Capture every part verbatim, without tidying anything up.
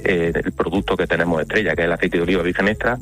eh, el producto que tenemos estrella, que es el aceite de oliva virgen extra.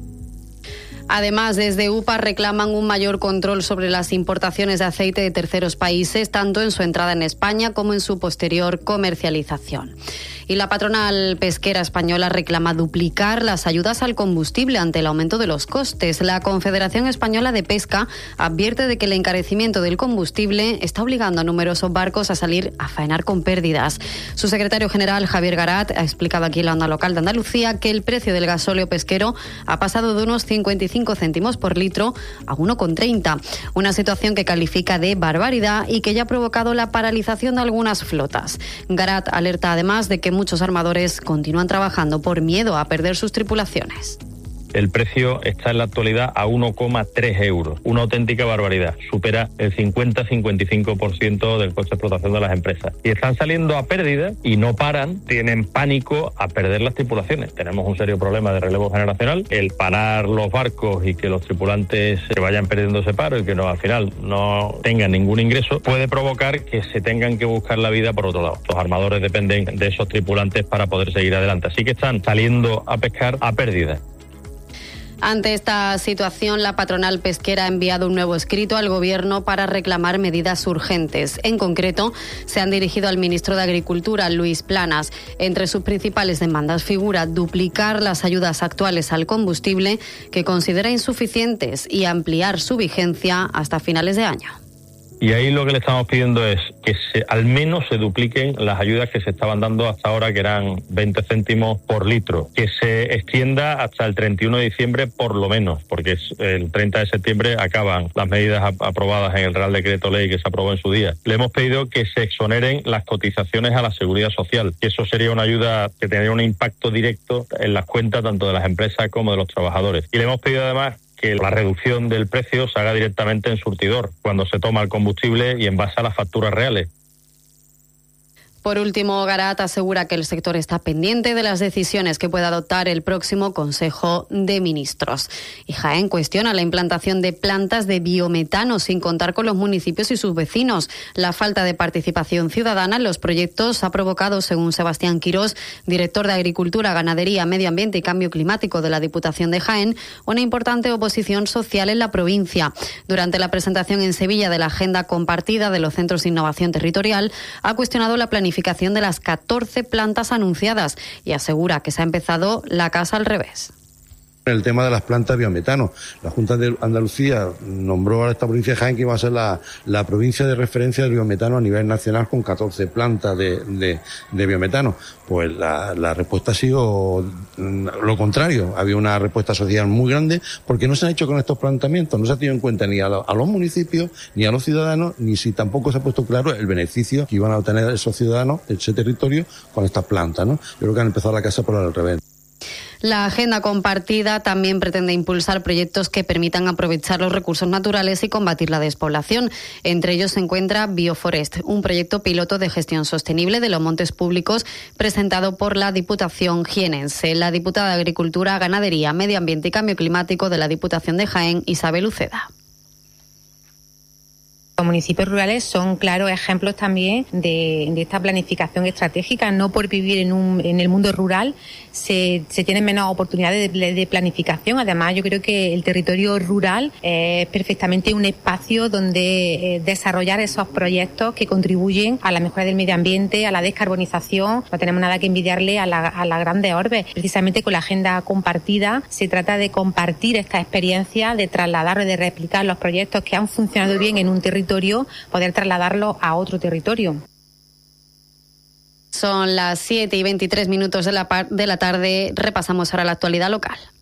Además, desde U P A reclaman un mayor control sobre las importaciones de aceite de terceros países, tanto en su entrada en España como en su posterior comercialización. Y la patronal pesquera española reclama duplicar las ayudas al combustible ante el aumento de los costes. La Confederación Española de Pesca advierte de que el encarecimiento del combustible está obligando a numerosos barcos a salir a faenar con pérdidas. Su secretario general, Javier Garat, ha explicado aquí en la onda local de Andalucía que el precio del gasóleo pesquero ha pasado de unos cincuenta y cinco céntimos por litro a uno con treinta. Una situación que califica de barbaridad y que ya ha provocado la paralización de algunas flotas. Garat alerta además de que muchos armadores continúan trabajando por miedo a perder sus tripulaciones. El precio está en la actualidad a uno coma tres euros, una auténtica barbaridad. Supera el cincuenta a cincuenta y cinco por ciento del coste de explotación de las empresas. Y están saliendo a pérdida y no paran, tienen pánico a perder las tripulaciones. Tenemos un serio problema de relevo generacional. El parar los barcos y que los tripulantes se vayan perdiendo ese paro y que no, al final no tengan ningún ingreso, puede provocar que se tengan que buscar la vida por otro lado. Los armadores dependen de esos tripulantes para poder seguir adelante. Así que están saliendo a pescar a pérdida. Ante esta situación, la patronal pesquera ha enviado un nuevo escrito al Gobierno para reclamar medidas urgentes. En concreto, se han dirigido al ministro de Agricultura, Luis Planas. Entre sus principales demandas figura duplicar las ayudas actuales al combustible, que considera insuficientes, y ampliar su vigencia hasta finales de año. Y ahí lo que le estamos pidiendo es que se, al menos se dupliquen las ayudas que se estaban dando hasta ahora, que eran veinte céntimos por litro. Que se extienda hasta el treinta y uno de diciembre por lo menos, porque el treinta de septiembre acaban las medidas aprobadas en el Real Decreto Ley que se aprobó en su día. Le hemos pedido que se exoneren las cotizaciones a la Seguridad Social, que eso sería una ayuda que tendría un impacto directo en las cuentas tanto de las empresas como de los trabajadores. Y le hemos pedido además que la reducción del precio se haga directamente en surtidor, cuando se toma el combustible y en base a las facturas reales. Por último, Garat asegura que el sector está pendiente de las decisiones que pueda adoptar el próximo Consejo de Ministros. Y Jaén cuestiona la implantación de plantas de biometano sin contar con los municipios y sus vecinos. La falta de participación ciudadana en los proyectos ha provocado, según Sebastián Quirós, director de Agricultura, Ganadería, Medio Ambiente y Cambio Climático de la Diputación de Jaén, una importante oposición social en la provincia. Durante la presentación en Sevilla de la Agenda Compartida de los Centros de Innovación Territorial, ha cuestionado la planificación de las catorce plantas anunciadas y asegura que se ha empezado la casa al revés. El tema de las plantas biometano. La Junta de Andalucía nombró a esta provincia de Jaén que iba a ser la, la provincia de referencia del biometano a nivel nacional con catorce plantas de, de, de biometano. Pues la, la respuesta ha sido lo contrario. Había una respuesta social muy grande porque no se han hecho con estos planteamientos. No se ha tenido en cuenta ni a, la, a los municipios, ni a los ciudadanos, ni si tampoco se ha puesto claro el beneficio que iban a obtener esos ciudadanos de ese territorio con estas plantas, ¿no? Yo creo que han empezado la casa por el revés. La agenda compartida también pretende impulsar proyectos que permitan aprovechar los recursos naturales y combatir la despoblación. Entre ellos se encuentra Bioforest, un proyecto piloto de gestión sostenible de los montes públicos presentado por la Diputación jienense. La diputada de Agricultura, Ganadería, Medio Ambiente y Cambio Climático de la Diputación de Jaén, Isabel Uceda. Los municipios rurales son claros ejemplos también de, de esta planificación estratégica. No por vivir en, un, en el mundo rural se, se tienen menos oportunidades de, de planificación. Además, yo creo que el territorio rural es perfectamente un espacio donde eh, desarrollar esos proyectos que contribuyen a la mejora del medio ambiente, a la descarbonización. No tenemos nada que envidiarle a, la, a las grandes orbes. Precisamente con la agenda compartida se trata de compartir esta experiencia, de trasladar y de replicar los proyectos que han funcionado bien en un territorio, poder trasladarlo a otro territorio. Son las siete y veintitrés minutos de la, de la tarde. Repasamos ahora la actualidad local.